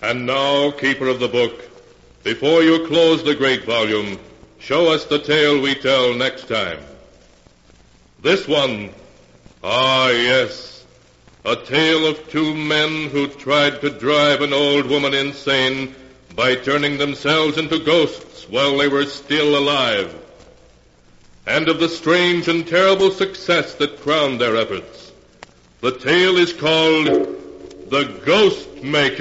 And now, keeper of the book, before you close the great volume, show us the tale we tell next time. This one, yes, a tale of two men who tried to drive an old woman insane by turning themselves into ghosts while they were still alive, and of the strange and terrible success that crowned their efforts. The tale is called The Ghost Maker.